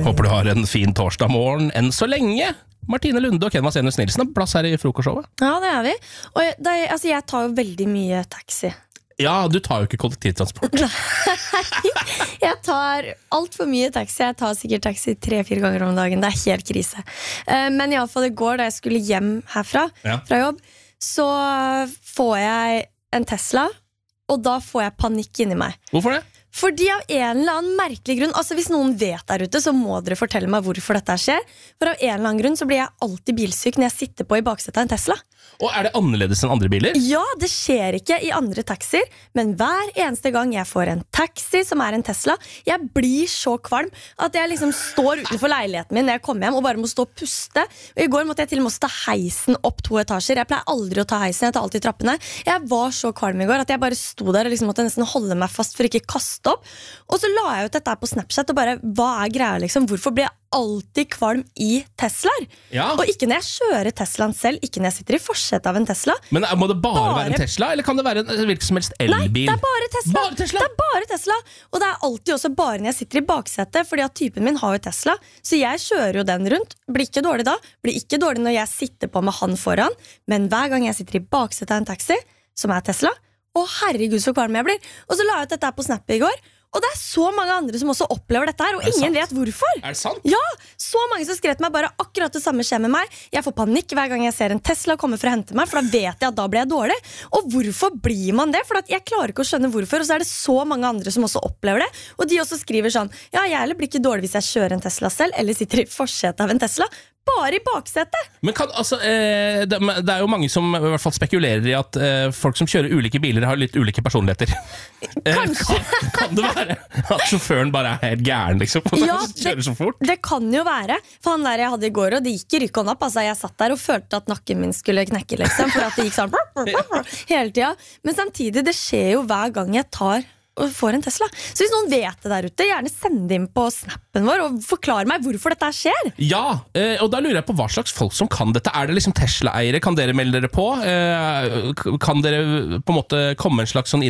Håper du har en fin torsdag morgen enn så lenge. Martine Lunde og Ken Vasenius Nilsen har plass her i frokostshowet. Ja, det er vi. Og jeg tar jo veldig mye taxi. Ja, du tar jo ikke kollektivtransport. Jeg tar alt for mye taxi. Jeg tar sikkert taxi 3-4 ganger om dagen. Det er helt krise. Men i alle fall i går da jeg skulle hjem herfra fra jobb, så får jeg en Tesla, og da får jeg panikk inni meg. Hvorfor det? Fordi av en eller annen merkelig grunn, altså hvis noen vet der ute, så må dere fortelle meg hvorfor dette skjer. For av en eller annen grunn så blir jeg alltid bilsyk når jeg sitter på i baksetet av en Tesla. Og er det annerledes enn andre biler? Ja, det skjer ikke i andre taxier, men hver eneste gang jeg får en taxi som er en Tesla, jeg blir så kvalm at jeg liksom står utenfor leiligheten min når jeg kommer hjem og bare må stå og puste. Og i går måtte jeg til og med ta heisen opp 2 etasjer. Jeg pleier aldri å ta heisen, jeg tar alltid trappene. Jeg var så kvalm i går at jeg bare sto der og liksom måtte nesten holde meg fast for ikke kaste opp. Og så la jeg ut dette på Snapchat og bare, hva er greia liksom? Hvorfor blir jeg alltid kvalm i Teslaer? Ja. Og ikke når jeg kjører Teslaen selv, ikke når jeg sitter i forsetet av en Tesla. Men må det bare være en Tesla, eller kan det være en hvilken som helst elbil? Nei, det er bare Tesla. Bare Tesla? Det er bare Tesla. Og det er alltid også bare når jeg sitter i baksetet, fordi at typen min har jo Tesla. Så jeg kjører jo den rundt. Blir ikke dårlig da. Blir ikke dårlig når jeg sitter på med han foran. Men hver gang jeg sitter i baksetet av en taxi, som er Tesla, å herregud så kvalm jeg blir. Og så la jeg ut dette på Snap i går. Og det er så mange andre som også opplever dette her, og ingen vet hvorfor. Er det sant? Ja, så mange som skrev til meg bare akkurat det samme skjer med meg. Jeg får panikk hver gang jeg ser en Tesla komme for å hente meg, for da vet jeg at da blir jeg dårlig. Og hvorfor blir man det? For at jeg klarer ikke å skjønne hvorfor, og så er det så mange andre som også opplever det. Og de også skriver sånn, ja, jeg heller blir ikke dårlig hvis jeg kjører en Tesla selv, eller sitter i forsetet av en Tesla. Bare i baksetet. Men det er jo mange som i hvert fall spekulerer i at folk som kjører ulike biler har litt ulike personligheter. Kanskje. Kan det være at sjåføren bare er helt gæren liksom, Ja, kjører så fort? Det kan jo være. For han der jeg hadde i går, og det gikk i rykk og napp. Altså, jeg satt der og følte at nakken min skulle knekke liksom, for at det gikk sånn hele tiden. Men samtidig, det skjer jo hver gang jeg tar og får en Tesla. Så hvis noen vet det der ute, gjerne send det inn på snappen vår og forklar meg hvorfor dette skjer. Ja, og da lurer jeg på hva slags folk som kan dette. Er det liksom Tesla-eiere? Kan dere melde dere på? Kan dere på en måte komme en slags sånn